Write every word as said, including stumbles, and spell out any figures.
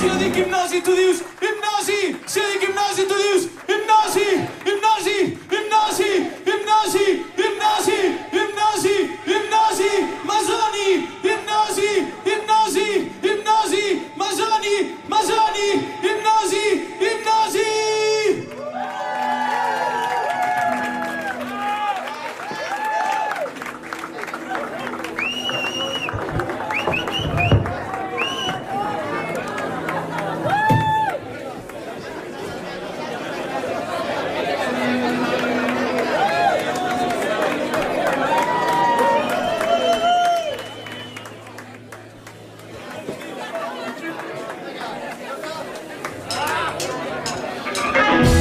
Si jo dic hipnosi, tu dius hipnosi. Si jo dic hipnosi, tu dius hipnosi, hipnosi, hipnosi, hipnosi, hipnosi, hipnosi, hipnosi.